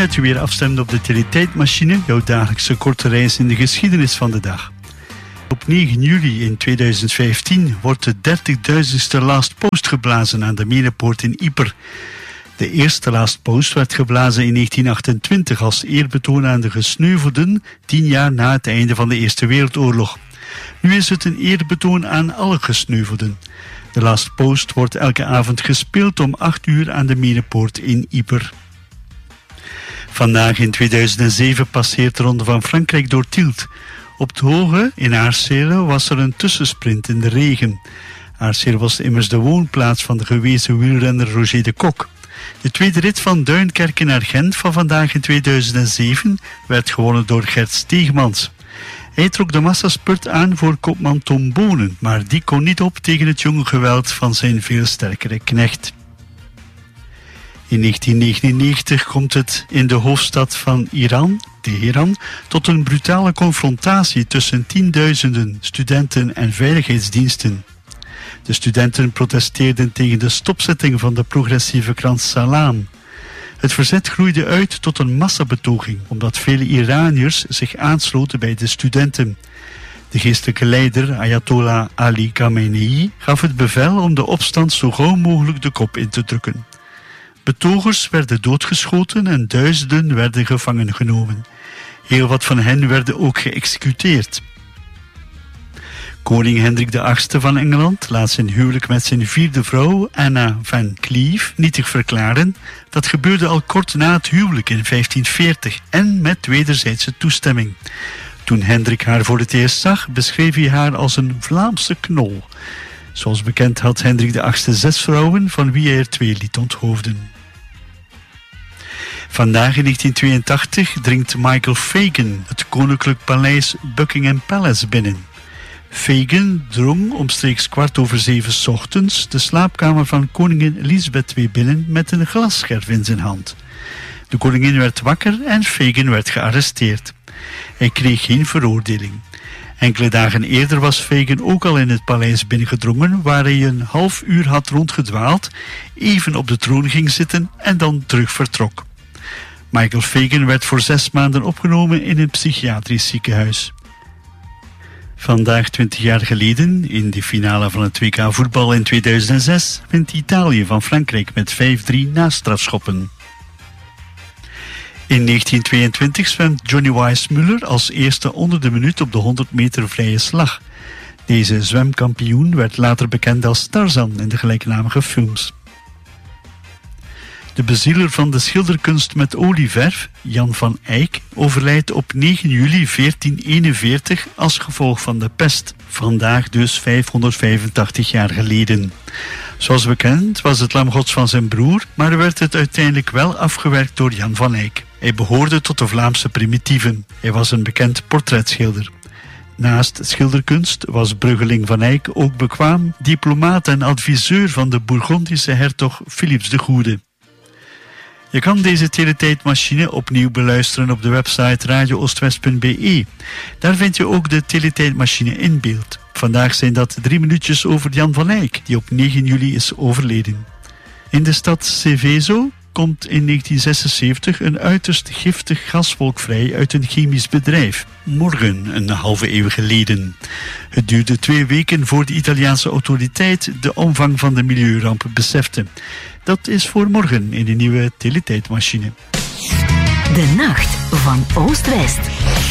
dat u weer afstemt op de teletijdmachine, jouw dagelijkse korte reis in de geschiedenis van de dag. Op 9 juli in 2015 wordt de 30.000ste Last Post geblazen aan de Menepoort in Ieper. De eerste Last Post werd geblazen in 1928 als eerbetoon aan de gesneuvelden 10 jaar na het einde van de Eerste Wereldoorlog. Nu is het een eerbetoon aan alle gesneuvelden. De Last Post wordt elke avond gespeeld om 8 uur aan de Menepoort in Ieper. Vandaag in 2007 passeert de Ronde van Frankrijk door Tielt. Op het Hoge in Aarsele was er een tussensprint in de regen. Aarsele was immers de woonplaats van de gewezen wielrenner Roger de Kok. De tweede rit van Duinkerke naar Gent van vandaag in 2007 werd gewonnen door Gert Steegmans. Hij trok de massaspurt aan voor kopman Tom Bonen, maar die kon niet op tegen het jonge geweld van zijn veel sterkere knecht. In 1999 komt het in de hoofdstad van Iran, Teheran, tot een brutale confrontatie tussen tienduizenden studenten en veiligheidsdiensten. De studenten protesteerden tegen de stopzetting van de progressieve krant Salam. Het verzet groeide uit tot een massabetoging, omdat vele Iraniërs zich aansloten bij de studenten. De geestelijke leider, Ayatollah Ali Khamenei, gaf het bevel om de opstand zo gauw mogelijk de kop in te drukken. Betogers werden doodgeschoten en duizenden werden gevangen genomen. Heel wat van hen werden ook geëxecuteerd. Koning Hendrik VIII van Engeland laat zijn huwelijk met zijn vierde vrouw, Anna van Cleef, nietig verklaren. Dat gebeurde al kort na het huwelijk in 1540 en met wederzijdse toestemming. Toen Hendrik haar voor het eerst zag, beschreef hij haar als een Vlaamse knol. Zoals bekend had Hendrik VIII 6 vrouwen, van wie hij er 2 liet onthoofden. Vandaag in 1982 dringt Michael Fagan het koninklijk paleis Buckingham Palace binnen. Fagan drong omstreeks 6:15 ochtends de slaapkamer van koningin Elisabeth II binnen met een glasscherf in zijn hand. De koningin werd wakker en Fagan werd gearresteerd. Hij kreeg geen veroordeling. Enkele dagen eerder was Fagan ook al in het paleis binnengedrongen, waar hij een half uur had rondgedwaald, even op de troon ging zitten en dan terug vertrok. Michael Fagan werd voor 6 maanden opgenomen in een psychiatrisch ziekenhuis. Vandaag 20 jaar geleden, in de finale van het WK voetbal in 2006, wint Italië van Frankrijk met 5-3 na strafschoppen. In 1922 zwemt Johnny Weissmuller als eerste onder de minuut op de 100 meter vrije slag. Deze zwemkampioen werd later bekend als Tarzan in de gelijknamige films. De bezieler van de schilderkunst met olieverf, Jan van Eyck, overlijdt op 9 juli 1441 als gevolg van de pest. Vandaag dus 585 jaar geleden. Zoals bekend was het lam Gods van zijn broer, maar werd het uiteindelijk wel afgewerkt door Jan van Eyck. Hij behoorde tot de Vlaamse primitieven. Hij was een bekend portretschilder. Naast schilderkunst was Bruggeling van Eyck ook bekwaam diplomaat en adviseur van de Bourgondische hertog Philips de Goede. Je kan deze teletijdmachine opnieuw beluisteren op de website radiooostwest.be. Daar vind je ook de teletijdmachine in beeld. Vandaag zijn dat 3 minuutjes over Jan van Eyck, die op 9 juli is overleden. In de stad Seveso komt in 1976 een uiterst giftig gaswolk vrij uit een chemisch bedrijf. Morgen, een halve eeuw geleden. Het duurde 2 weken voor de Italiaanse autoriteit de omvang van de milieuramp besefte. Dat is voor morgen in de nieuwe teletijdmachine. De nacht van Oost-West.